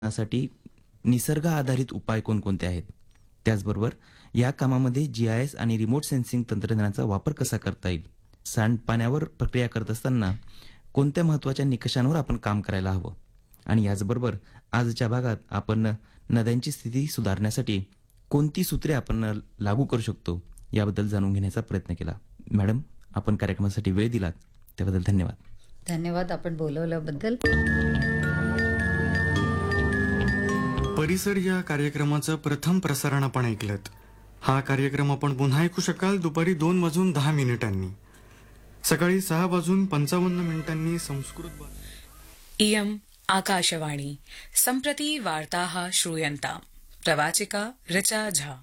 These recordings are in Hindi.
साठी निसर्ग आधारित उपाय कोणकोणते आहेत? त्याचबरोबर या कामामध्ये GIS आणि रिमोट सेन्सिंग तंत्रज्ञानाचा वापर कसा करता येईल? सांडपाण्यावर प्रक्रिया करत असताना कोणत्या महत्त्वाच्या निकषांवर आपण काम करायला हवं? आणि याचबरोबर आजच्या भागात आपण नद्यांची स्थिती सुधारण्यासाठी कोणती सूत्रे आपण लागू करू शकतो, याबद्दल जाणून घेण्याचा प्रयत्न केला. मॅडम, आपण कार्यक्रमासाठी वेळ दिलात त्याबद्दल धन्यवाद. धन्यवाद आपण बोलवल्याबद्दल. परिसर या कार्यक्रमाचं प्रथम प्रसारण आपण ऐकलत. हा कार्यक्रम आपण पुन्हा ऐकू शकाल दुपारी 2:10 सकाळी 6:55 संस्कृत. इयम् आकाशवाणी. सम्प्रति वार्ताः श्रूयन्ताम्. प्रवाचिका ऋचा झा.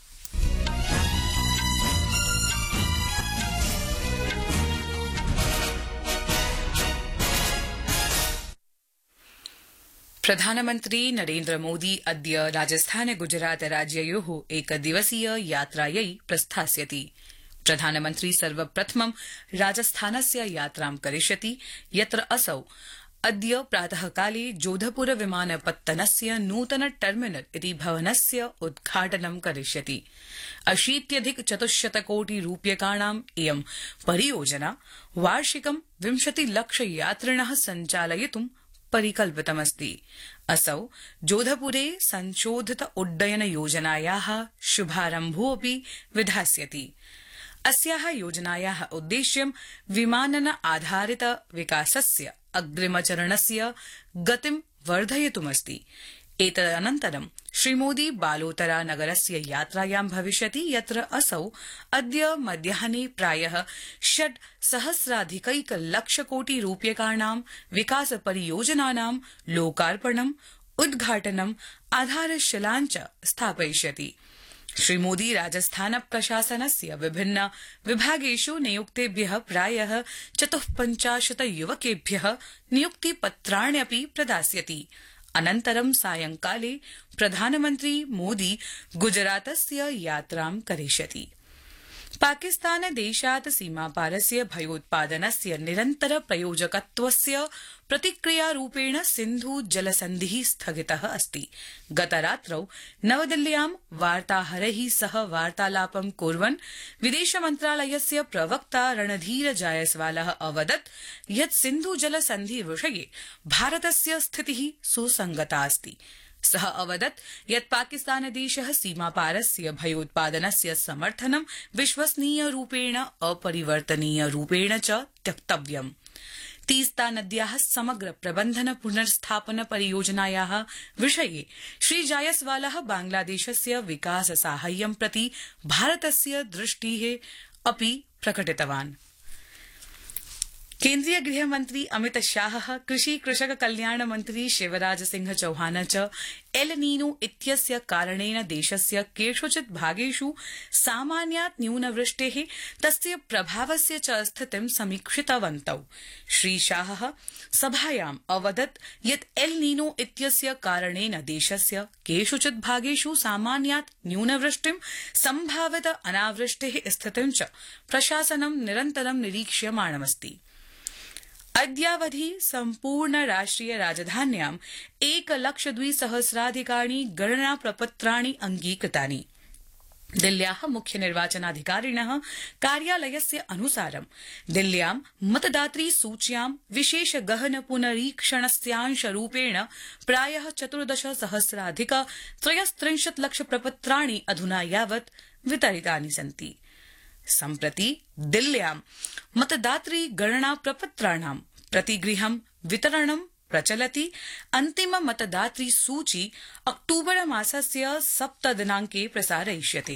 प्रधानमन्त्री नरेन्द्र मोदी अद्य राजस्थान गुजरात राज्ययोः एकदिवसीय यात्रायै प्रस्थास्यति. प्रधानमन्त्री सर्वप्रथमं राजस्थानस्य यात्रां करिष्यति, यत्र असौ अद्य प्रातःकाले जोधपुर विमानपत्तनस्य नूतन टर्मिनल इति भवनस्य उद्घाटनं करिष्यति. 80,400 कोटि रूप्यकाणाम् इयं परियोजना वार्षिकं 20 लक्ष यात्रिणः सञ्चालयितुं परिकल्पितमस्ति. असौ जोधपुरे संशोधित उड्डयन योजनायाः शुभारम्भोऽपि विधास्यति. अस्याः योजनायाः उद्देश्यं विमानन आधारित विकासस्य अग्रिमचरणस्य गतिं वर्धयितुमस्ति. एतदनन्तरं श्रीमोदी बालोतरा नगरस्य यात्रायां भविष्यति, यत्र असौ अद्य मध्याह्ने प्रायः 6,000,000 लक्षकोटि रूप्यकाणां विकास परियोजनानां लोकार्पणम्, उद्घाटनम्, आधारशिलां च स्थापयिष्यति. श्रीमोदी राजस्थान प्रशासनस्य विभिन्न विभागेषु नियुक्तेभ्यः प्रायः 54 युवकेभ्यः नियुक्तिपत्राण्यपि प्रदास्यति. अनन्तरं सायंकाले प्रधानमन्त्री मोदी गुजरातस्य यात्रां करिष्यति. पाकिस्तानदेशात् सीमापारस्य भयोत्पादनस्य निरन्तर प्रयोजकत्वस्य प्रतिक्रियारूपेण सिन्धु जलसन्धिः स्थगितः अस्ति. गतरात्रौ नवदिल्ल्यां वार्ताहरैः सह वार्तालापं कुर्वन् विदेशमन्त्रालयस्य प्रवक्ता रणधीर जायसवालः अवदत् यत् सिन्धु जलसन्धि विषये भारतस्य स्थितिः सुसंगता अस्ति. सः अवदत् यत् पाकिस्तानदेशः सीमापारस्य भयोत्पादनस्य समर्थनं विश्वसनीयरूपेण अपरिवर्तनीयरूपेण च त्यक्तव्यम्. तीस्ता नद्याः समग्र प्रबन्धन पुनर्स्थापन परियोजनायाः विषये श्री जायसवालः बांग्लादेशस्य विकास साहाय्यं प्रति भारतस्य दृष्टिः अपि प्रकटितवान्. केन्द्रीय गृहमन्त्री अमित शाहः, कृषि कृषक कल्याण मन्त्री शिवराज सिंह चौहान च एल नीनो इत्यस्य कारणेन देशस्य केषुचित् भागेषु सामान्यात् न्यूनवृष्टेः तस्य प्रभावस्य च स्थितिं समीक्षितवन्तौ. श्री शाहः सभायाम् अवदत् यत् एल नीनो इत्यस्य कारणेन देशस्य केषुचित् भागेषु सामान्यात् न्यूनवृष्टिं, सम्भावित अनावृष्टेः स्थितिं च प्रशासनं निरन्तरं निरीक्ष्यमाणमस्ति. अद्यावधि सम्पूर्ण राष्ट्रिय राजधान्यां 1,02,000 गणना प्रपत्राणि अङ्गीकृतानि. दिल्ल्याः मुख्य निर्वाचनाधिकारिणः कार्यालयस्य अनुसारं दिल्ल्यां मतदातृ सूच्यां विशेष गहन पुनरीक्षणस्यांशरूपेण प्रायः 14,000,033 लक्ष प्रपत्राणि अधुना यावत् वितरितानि सन्ति. सम्प्रति दिल्ल्यां मतदातृ गणना प्रपत्राणां प्रतिगृहं वितरणं प्रचलति. अन्तिम मतदातृ सूची अक्टूबर मासस्य 7 दिनाङ्के प्रसारयिष्यते.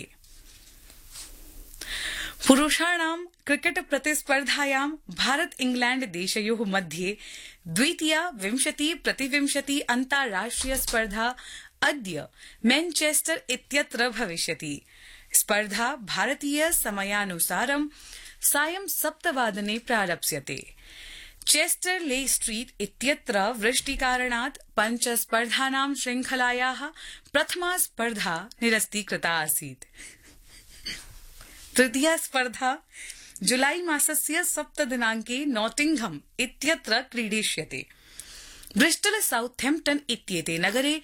पुरुषाणां क्रिकेट प्रतिस्पर्धायां भारत इंग्लैंड देशयोः मध्ये द्वितीया 20-20 अन्ताराष्ट्रिय स्पर्धा अद्य मैनचेस्टर इत्यत्र भविष्यति. स्पर्धा भारतीय समयानुसारं सायं 7 प्रारप्स्यते. चेस्टर ले स्ट्रीट इत्यत्र वृष्टिकारणात् 5 स्पर्धानां श्रृंखलायाः प्रथमा स्पर्धा निरस्तीकृता आसीत्. तृतीया स्पर्धा जुलाई मासस्य 7 दिनाङ्के नॉटिंघम इत्यत्र क्रीडिष्यते. ब्रिस्टल साउथैम्प्टन इत्येते नगरे